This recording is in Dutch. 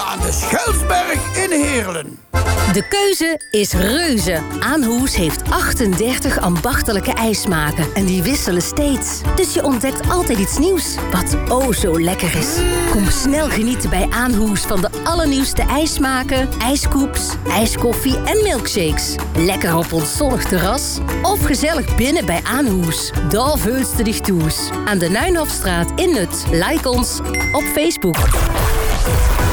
aan de Schelsberg in Heerlen. De keuze is reuze. Aanhoes heeft 38 ambachtelijke ijsmaken en die wisselen steeds. Dus je ontdekt altijd iets nieuws, wat zo lekker is. Kom snel genieten bij Aanhoes van de allernieuwste ijsmaken, ijskoeps, ijskoffie en milkshakes. Lekker op ons zonnig terras of gezellig binnen bij Aanhoes. Daar veulst dich toes. Aan de Nuinhofstraat in Nut. Like ons op Facebook.